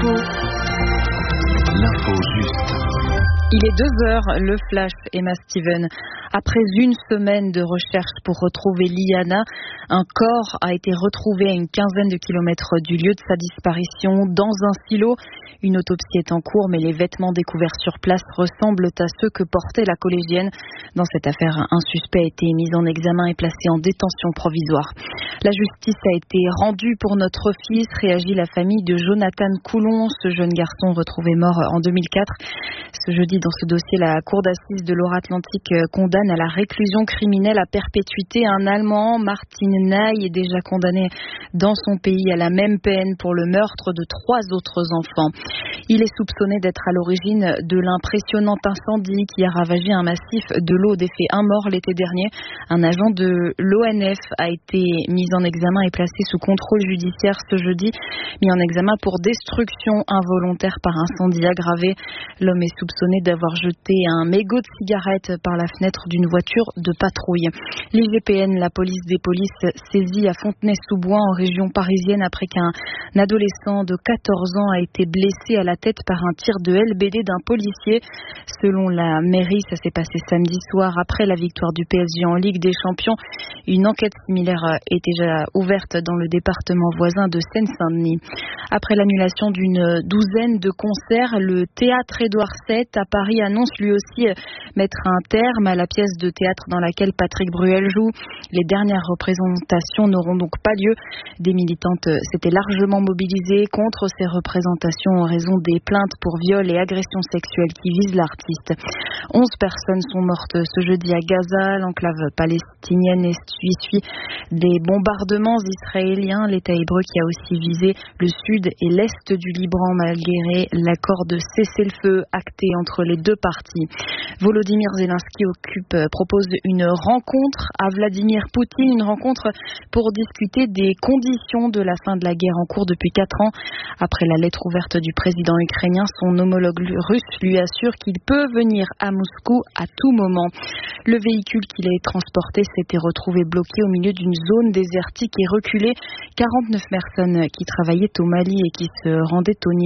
Info. L'info juste. Il est 2h, le flash, Emma Steven. Après une semaine de recherche pour retrouver Liana, un corps a été retrouvé à une quinzaine de kilomètres du lieu de sa disparition dans un silo. Une autopsie est en cours, mais les vêtements découverts sur place ressemblent à ceux que portait la collégienne. Dans cette affaire, un suspect a été mis en examen et placé en détention provisoire. La justice a été rendue pour notre fils, réagit la famille de Jonathan Coulon, ce jeune garçon retrouvé mort en 2004. Ce jeudi, dans ce dossier, la Cour d'assises de Loire-Atlantique condamne à la réclusion criminelle à perpétuité un Allemand, Martin Ney, est déjà condamné dans son pays à la même peine pour le meurtre de 3 autres enfants. Il est soupçonné d'être à l'origine de l'impressionnant incendie qui a ravagé un massif de l'eau d'effet un mort l'été dernier. Un agent de l'ONF a été mis en examen et placé sous contrôle judiciaire ce jeudi, mis en examen pour destruction involontaire par incendie aggravé. L'homme est soupçonné d'avoir jeté un mégot de cigarette par la fenêtre d'une voiture de patrouille. L'IGPN, la police des polices, saisit à Fontenay-sous-Bois en région parisienne après qu'un adolescent de 14 ans a été blessé à la tête par un tir de LBD d'un policier. Selon la mairie, ça s'est passé samedi soir après la victoire du PSG en Ligue des Champions. Une enquête similaire est déjà ouverte dans le département voisin de Seine-Saint-Denis. Après l'annulation d'une douzaine de concerts, le théâtre Édouard VII à Paris annonce lui aussi mettre un terme à la pièce de théâtre dans laquelle Patrick Bruel joue. Les dernières représentations n'auront donc pas lieu. Des militantes s'étaient largement mobilisées contre ces représentations en raison des plaintes pour viol et agressions sexuelles qui visent l'artiste. 11 personnes sont mortes ce jeudi à Gaza. L'enclave palestinienne essuie des bombardements israéliens. L'État hébreu qui a aussi visé le sud et l'est du Liban malgré l'accord de cessez-le-feu acté entre les deux parties. Volodymyr Zelensky propose une rencontre à Vladimir Poutine, une rencontre pour discuter des conditions de la fin de la guerre en cours depuis 4 ans. Après la lettre ouverte du président ukrainien, son homologue russe lui assure qu'il peut venir à Moscou à tout moment. Le véhicule qu'il a transporté s'était retrouvé bloqué au milieu d'une zone désertique et reculé. 49 personnes qui travaillaient au Mali et qui se rendaient au